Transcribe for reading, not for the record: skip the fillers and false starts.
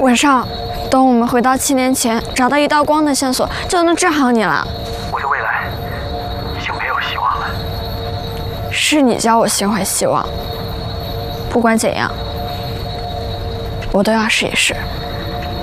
晚上，等我们回到7年前，找到一道光的线索，就能治好你了。 我的未来已经没有希望了。 是你教我心怀希望。不管怎样，我都要试一试。